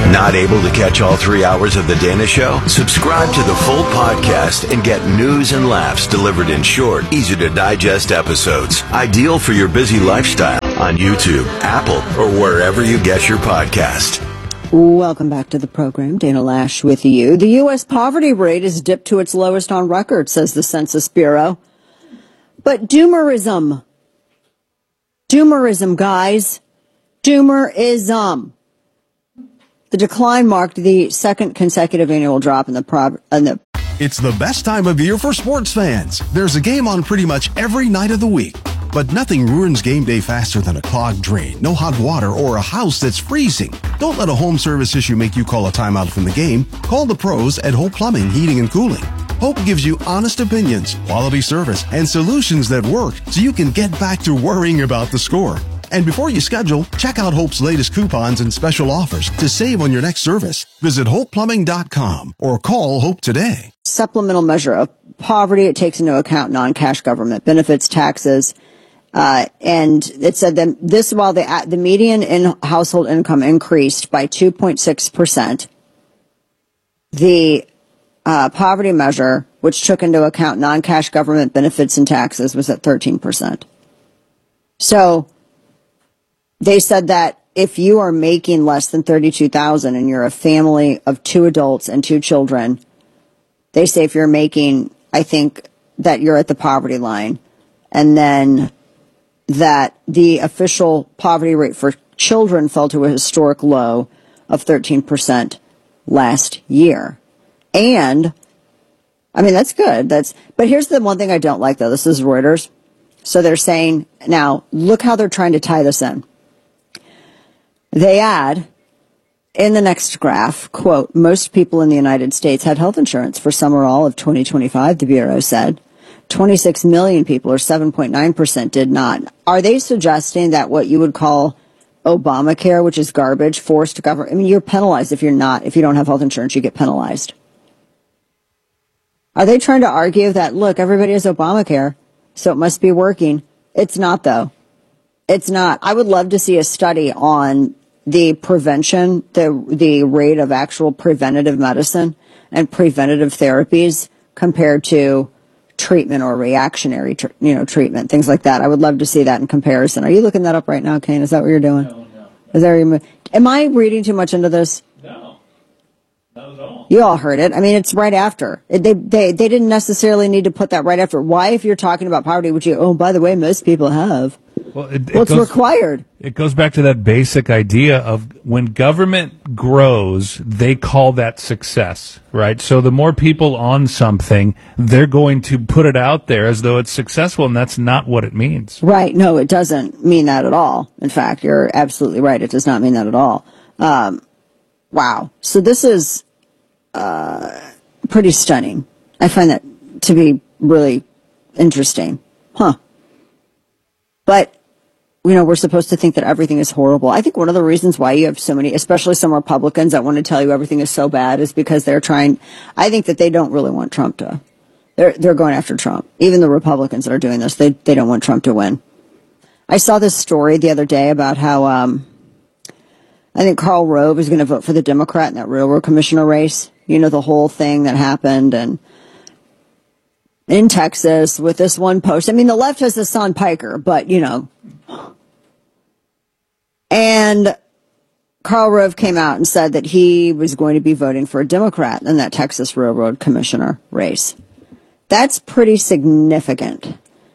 Not able to catch all 3 hours of The Dana Show? Subscribe to the full podcast and get news and laughs delivered in short, easy-to-digest episodes. Ideal for your busy lifestyle on YouTube, Apple, or wherever you get your podcast. Welcome back to the program. Dana Lash with you. The U.S. poverty rate has dipped to its lowest on record, says the Census Bureau. But doomerism, guys, doomerism. The decline marked the second consecutive annual drop in the It's the best time of year for sports fans. There's a game on pretty much every night of the week. But nothing ruins game day faster than a clogged drain, no hot water, or a house that's freezing. Don't let a home service issue make you call a timeout from the game. Call the pros at Hope Plumbing, Heating, and Cooling. Hope gives you honest opinions, quality service, and solutions that work so you can get back to worrying about the score. And before you schedule, check out Hope's latest coupons and special offers to save on your next service. Visit HopePlumbing.com or call Hope today. Supplemental measure of poverty. It takes into account non-cash government benefits, taxes, and it said that this while the median in household income increased by 2.6%, the poverty measure, which took into account non-cash government benefits and taxes, was at 13%. So they said that if you are making less than $32,000 and you're a family of 2 adults and 2 children, they say if you're making, I think that you're at the poverty line, and then that the official poverty rate for children fell to a historic low of 13% last year. And I mean, that's good. But here's the one thing I don't like, though. This is Reuters. So they're saying, now look how they're trying to tie this in. They add in the next graph, quote, most people in the United States had health insurance for some or all of 2025, the Bureau said. 26 million people, or 7.9%, did not. Are they suggesting that what you would call Obamacare, which is garbage, forced government? I mean, you're penalized if you don't have health insurance, you get penalized. Are they trying to argue that, look, everybody has Obamacare, so it must be working? It's not, though. It's not. I would love to see a study on the prevention, the rate of actual preventative medicine and preventative therapies compared to treatment or reactionary, treatment, things like that. I would love to see that in comparison. Are you looking that up right now, Kane? Is that what you're doing? No. Am I reading too much into this? No, not at all. You all heard it. I mean, it's right after. They didn't necessarily need to put that right after. Why, if you're talking about poverty, would you, oh, by the way, most people have. Well, it's required. It goes back to that basic idea of when government grows, they call that success, right? So the more people on something, they're going to put it out there as though it's successful, and that's not what it means. Right. No, it doesn't mean that at all. In fact, you're absolutely right. It does not mean that at all. Wow. So this is pretty stunning. I find that to be really interesting. Huh. But, we're supposed to think that everything is horrible. I think one of the reasons why you have so many, especially some Republicans that want to tell you everything is so bad, is because I think that they don't really want Trump to, they're going after Trump. Even the Republicans that are doing this, they don't want Trump to win. I saw this story the other day about how, I think Karl Rove is going to vote for the Democrat in that railroad commissioner race. The whole thing that happened and in Texas with this one post. I mean, the left has Hassan Piker, but, And Karl Rove came out and said that he was going to be voting for a Democrat in that Texas railroad commissioner race. That's pretty significant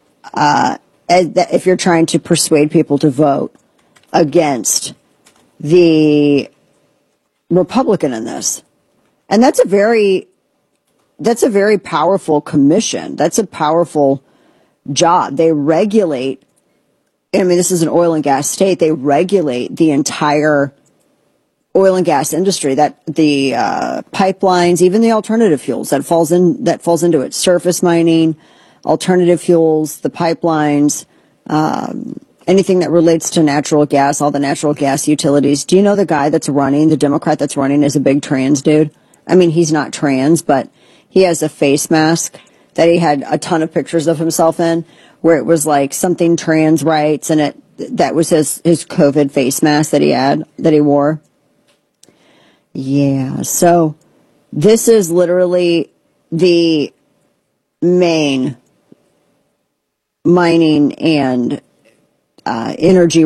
if you're trying to persuade people to vote against the Republican in this. And that's a very powerful commission. That's a powerful job. They regulate, this is an oil and gas state. They regulate the entire oil and gas industry, that the pipelines, even the alternative fuels that falls into it, surface mining, alternative fuels, the pipelines, anything that relates to natural gas, all the natural gas utilities. Do you know the guy that's running, the Democrat that's running, is a big trans dude? I mean, he's not trans, but he has a face mask that he had a ton of pictures of himself in, where it was like something trans rights, and that was his COVID face mask that he wore. Yeah, so this is literally the main mining and energy